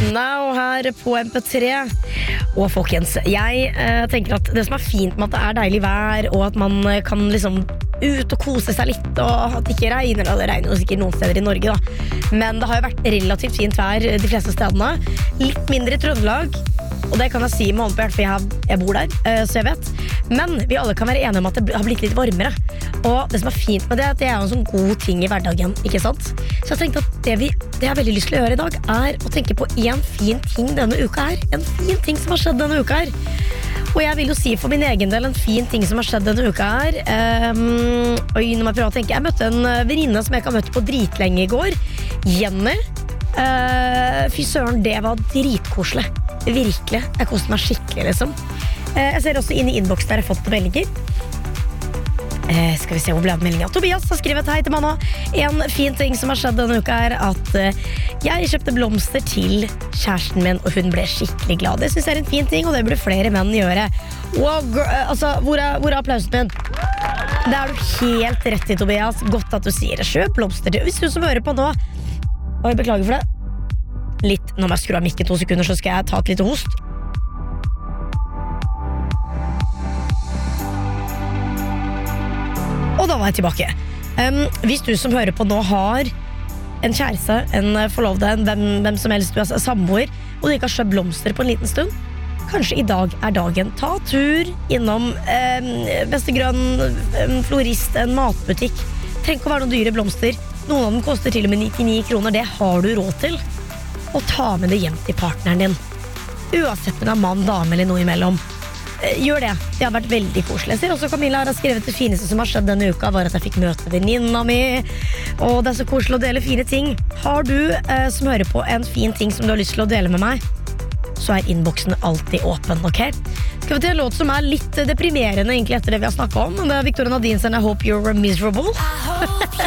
Now her på MP3. Og folkens, jeg tenker at det som fint med at det deilig vær, og at man kan liksom ut og kose seg litt, og at det ikke regner, og det regner jo sikkert noen steder i Norge da, men det har jo vært relativt fint vær de fleste stedene, litt mindre i Trøndelag, og det kan jeg si med hånd på hjertet, for jeg bor der, så jeg vet. Men vi alle kan være enige om at det har blitt litt varmere. Og det som fint med det, at det jo en sånn god ting i hverdagen, ikke sant? Så jeg tenkte at det jeg har veldig lyst til å gjøre i dag, å tenke på en fin ting denne uka her. En fin ting som har skjedd denne uka her. Og jeg vil jo si for min egen del en fin ting som har skjedd denne uka her. Oi, nå må jeg prøve å tenke. Jeg møtte en venninne som jeg ikke har møtt på dritlenge i går. Jenny. Fy søren, det var dritkoselig. Virkelig, jeg koste meg skikkelig liksom. Jeg ser også inn i innboksen der jeg har fått meldinger. Skal vi se hvor ble det meldingen. Tobias har skrevet hei til Manna. En fin ting som har skjedd denne uka at jeg kjøpte blomster til kjæresten min, og hun ble skikkelig glad. Det synes jeg en fin ting, og det burde flere menn gjøre. Wow, altså, hvor er applausen min? Det du helt rett i, Tobias. Godt at du sier det. Kjøp blomster til. Hvis du som hører på nå, og jeg beklager for det, litt, nå må jeg skru av mikken 2 sekunder, så skal jeg ta et lite host. Og da var jeg tilbake. Hvis du som hører på nå har en kjæreste, en forlovede, hvem som helst, du samboer, og du ikke har kjøpt blomster på en liten stund, kanskje i dag dagen. Ta tur innom Bestegrønn, en florist, en matbutikk. Trenger ikke å være noen dyre blomster. Noen av dem koster til og med 99 kroner. Det har du råd til. Og ta med det hjem til partneren din. Uansett om det mann, dame eller noe imellom. Gjør det. Det har vært veldig koselig. Jeg ser også Camilla har skrevet det fineste som har skjedd denne uka, var at jeg fikk møte venninna mi. Og det så koselig å dele fine ting. Har du som hører på en fin ting som du har lyst til å dele med meg, så innboksen alltid åpen, ok? Skal vi til en låt som litt deprimerende egentlig etter det vi har snakket om. Det Victoria Nadine sin I Hope You're Miserable.